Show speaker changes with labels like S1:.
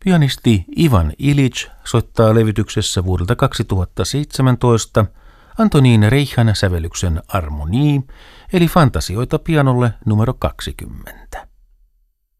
S1: Pianisti Ivan Ilitš soittaa levytyksessä vuodelta 2017 Antonín Reichan sävellyksen Armonie, eli fantasioita pianolle numero 20.